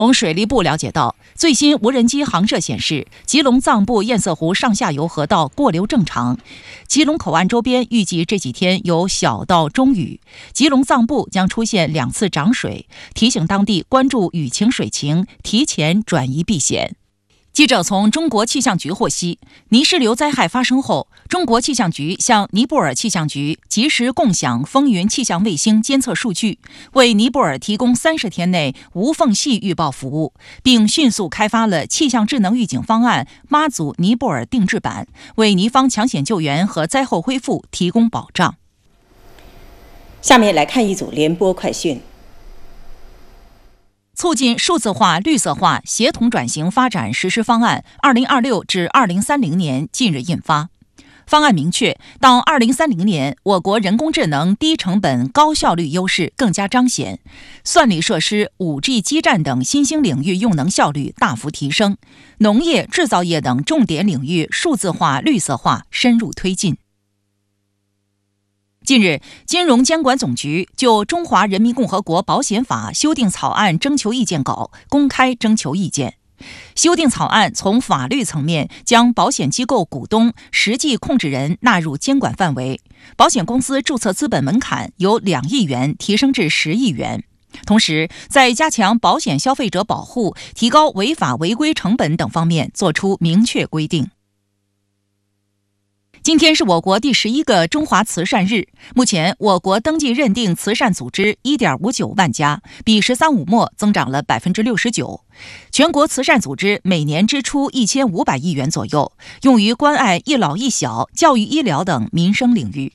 从水利部了解到，最新无人机航摄显示，吉隆藏布堰塞湖上下游河道过流正常。吉隆口岸周边预计这几天有小到中雨，吉隆藏布将出现2次涨水，提醒当地关注雨情水情，提前转移避险。记者从中国气象局获悉，泥石流灾害发生后，中国气象局向尼泊尔气象局及时共享风云气象卫星监测数据，为尼泊尔提供30天内无缝隙预报服务，并迅速开发了气象智能预警方案妈祖尼泊尔定制版，为尼方抢险救援和灾后恢复提供保障。 下面来看一组联播快讯。 促进数字化、绿色化协同转型发展实施方案2026至2030年近日印发。方案明确，到2030年，我国人工智能低成本、高效率优势更加彰显，算力设施、5G 基站等新兴领域用能效率大幅提升，农业、制造业等重点领域数字化、绿色化深入推进。近日，金融监管总局就《中华人民共和国保险法》修订草案征求意见稿公开征求意见。修订草案从法律层面将保险机构股东、实际控制人纳入监管范围，保险公司注册资本门槛由2亿元提升至10亿元。同时，在加强保险消费者保护、提高违法违规成本等方面作出明确规定。今天是我国第11个中华慈善日，目前我国登记认定慈善组织 1.59 万家，比“十三五”末增长了 69%。全国慈善组织每年支出1500亿元左右，用于关爱一老一小、教育医疗等民生领域。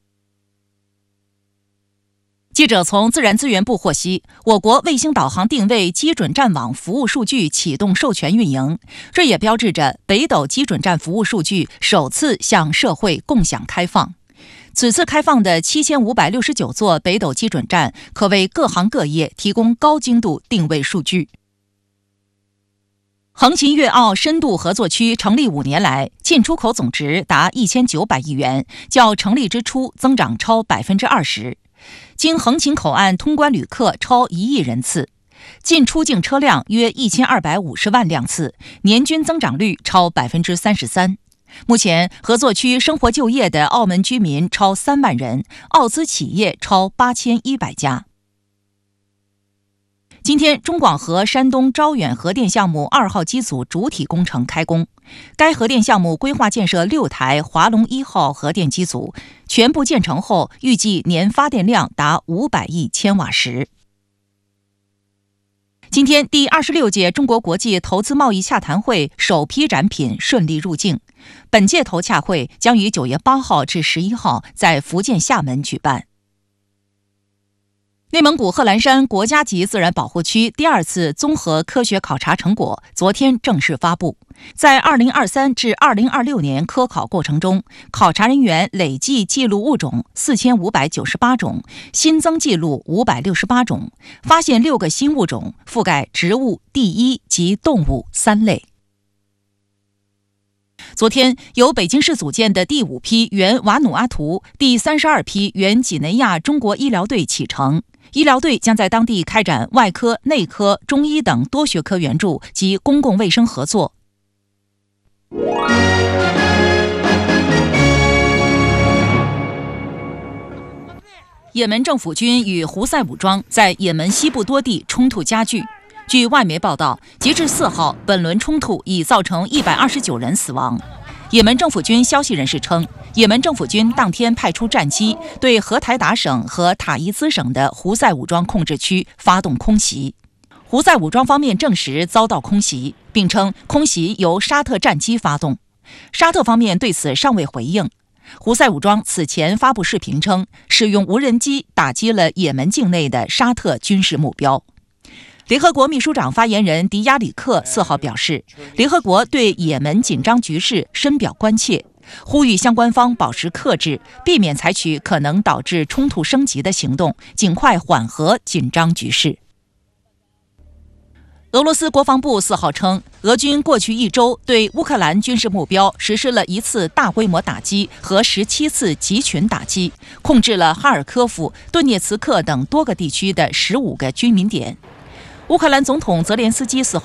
记者从自然资源部获悉，我国卫星导航定位基准站网服务数据启动授权运营，这也标志着北斗基准站服务数据首次向社会共享开放。此次开放的7569座北斗基准站，可为各行各业提供高精度定位数据。横琴粤澳深度合作区成立5年来，进出口总值达1900亿元，较成立之初增长超 20%。经横琴口岸通关旅客超1亿人次，进出境车辆约1250万辆次，年均增长率超 33%。目前，合作区生活就业的澳门居民超3万人，澳资企业超8100家。今天，中广核山东招远核电项目2号机组主体工程开工。该核电项目规划建设6台华龙1号核电机组，全部建成后，预计年发电量达500亿千瓦时。今天，第26届中国国际投资贸易洽谈会首批展品顺利入境。本届投洽会将于9月8号至11号在福建厦门举办。内蒙古贺兰山国家级自然保护区第2次综合科学考察成果昨天正式发布。在2023至2026年科考过程中，考察人员累计记录物种4598种，新增记录568种，发现6个新物种，覆盖植物、地衣及动物3类。昨天，由北京市组建的第5批原瓦努阿图、第32批原几内亚中国医疗队启程。医疗队将在当地开展外科、内科、中医等多学科援助及公共卫生合作。也门政府军与胡塞武装在也门西部多地冲突加剧。据外媒报道，截至4号，本轮冲突已造成129人死亡。也门政府军消息人士称，也门政府军当天派出战机对荷台达省和塔伊兹省的胡塞武装控制区发动空袭。胡塞武装方面证实遭到空袭，并称空袭由沙特战机发动。沙特方面对此尚未回应。胡塞武装此前发布视频称，使用无人机打击了也门境内的沙特军事目标。联合国秘书长发言人迪亚里克4号表示，联合国对也门紧张局势深表关切，呼吁相关方保持克制，避免采取可能导致冲突升级的行动，尽快缓和紧张局势。俄罗斯国防部4号称，俄军过去1周对乌克兰军事目标实施了1次大规模打击和17次集群打击，控制了哈尔科夫、顿涅茨克等多个地区的15个居民点。 乌克兰总统泽连斯基4号